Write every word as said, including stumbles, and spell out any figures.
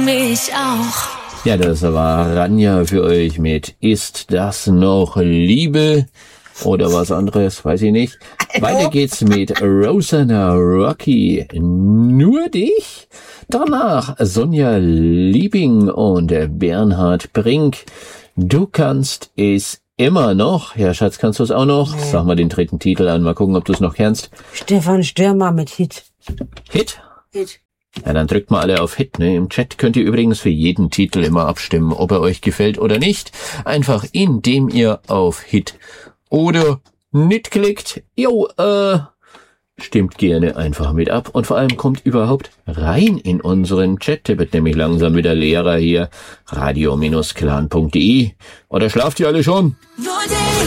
mich auch. Ja, das war Rania für euch mit Ist das noch Liebe? Oder was anderes, weiß ich nicht. Weiter geht's mit Rosanna Rocky, Nur dich. Danach Sonja Liebing und Bernhard Brink, Du kannst es immer noch. Ja, Schatz, kannst du es auch noch? Nee. Sag mal den dritten Titel an, mal gucken, ob du es noch kennst. Stefan Stürmer mit Hit. Hit? Hit. Ja, dann drückt mal alle auf Hit, ne? Im Chat könnt ihr übrigens für jeden Titel immer abstimmen, ob er euch gefällt oder nicht. Einfach indem ihr auf Hit oder nicht klickt. Jo, äh, stimmt gerne einfach mit ab und vor allem kommt überhaupt rein in unseren Chat. Der wird nämlich langsam wieder leerer hier. radio Bindestrich clan punkt de. Oder schlaft ihr alle schon? Nur dich.